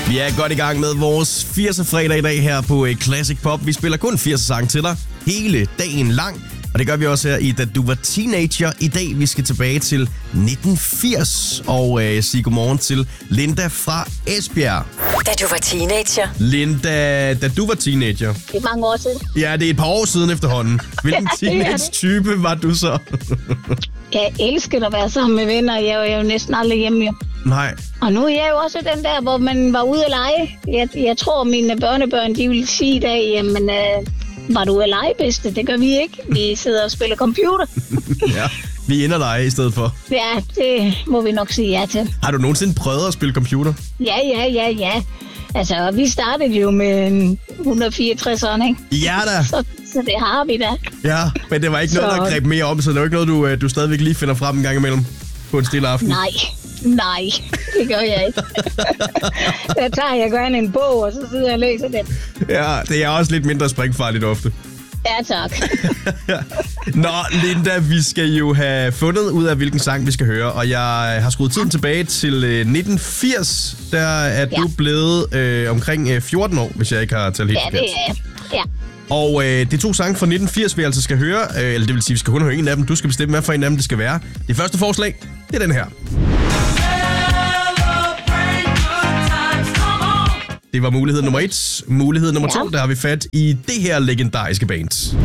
Vi er godt i gang med vores 80'er fredag i dag her på Classic Pop. Vi spiller kun 80'er sange til dig hele dagen lang. Og det gør vi også her i Da Du Var Teenager. I dag vi skal tilbage til 1980 og sige godmorgen til Linda fra Esbjerg. Da du var teenager. Linda, da du var teenager. Det er mange år siden. Ja, det er et par år siden efterhånden. Hvilken teenage-type var du så? Jeg elsker at være sammen med venner. Jeg er jo næsten aldrig hjemme. Jo. Nej. Og nu er jeg jo også den der, hvor man var ude at lege. Jeg tror, mine børnebørn, de vil sige i dag, jamen, var du ude at lege, bedste? Det gør vi ikke. Vi sidder og spiller computer. Ja, vi ender dig i stedet for. Ja, det må vi nok sige ja til. Har du nogensinde prøvet at spille computer? Ja. Altså, vi startede jo med 164'eren, ikke? Ja da. Så det har vi da. Ja, men det var ikke noget, der greb mere om, så det var ikke noget, du stadigvæk lige finder frem en gang imellem på en stille aften. Nej, det gør jeg ikke. Der tager jeg gerne en bog, og så sidder jeg og læser den. Ja, det er også lidt mindre springfarligt ofte. Ja, tak. Nå, Linda, vi skal jo have fundet ud af, hvilken sang vi skal høre, og jeg har skruet tiden tilbage til 1980. Der er du blevet omkring 14 år, hvis jeg ikke har talt helt forkert. Ja, det er. Ja. Og det er 2 sange fra 1980, vi altså skal høre, eller det vil sige, vi skal kun høre en af dem. Du skal bestemme, hvad for en af dem det skal være. Det første forslag, det er den her. Det var mulighed nummer 1. Mulighed nummer 2, der har vi fat i det her legendariske band.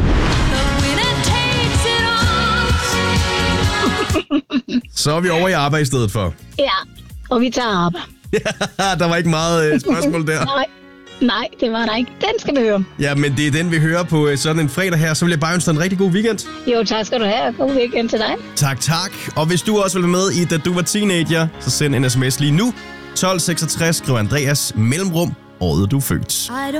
Så er vi over i arbejde i stedet for. Ja, og vi tager arbejde. Der var ikke meget spørgsmål der. Nej, det var der ikke. Den skal vi høre. Ja, men det er den, vi hører på sådan en fredag her. Så vil jeg bare ønske dig en rigtig god weekend. Jo, tak skal du have. God weekend til dig. Tak. Og hvis du også vil være med i Da Du Var Teenager, så send en sms lige nu. 1266, skriv Andreas mellemrum, året du er født.